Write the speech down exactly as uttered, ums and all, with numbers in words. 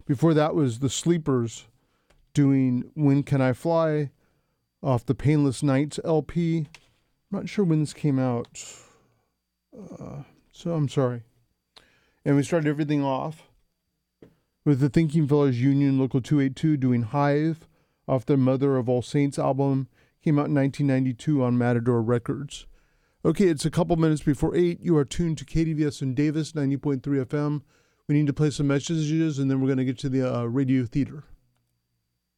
Before that was the Sleepers doing When Can I Fly off the Painless Nights L P. I'm not sure when this came out, uh, so I'm sorry. And we started everything off with the Thinking Fellows Union Local two eighty-two doing Hive off their Mother of All Saints album. Came out in nineteen ninety-two on Matador Records. Okay, it's a couple minutes before eight. You are tuned to K D V S in Davis, ninety point three F M. We need to play some messages, and then we're going to get to the uh, radio theater.